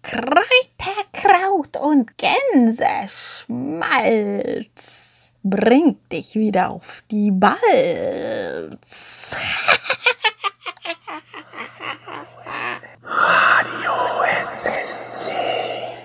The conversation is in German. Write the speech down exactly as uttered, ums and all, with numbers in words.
Kräuterkraut und Gänseschmalz bringt dich wieder auf die Balz.